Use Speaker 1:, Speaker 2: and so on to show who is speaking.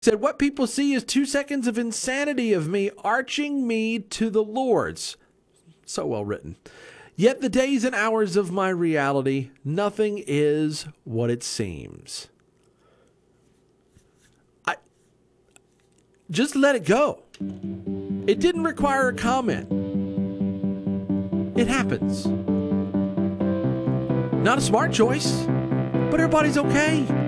Speaker 1: Said, what people see is 2 seconds of insanity of me arching me to the Lord's. So well written. Yet the days and hours of my reality, nothing is what it seems. Just let it go. It didn't require a comment. It happens. Not a smart choice, but everybody's okay.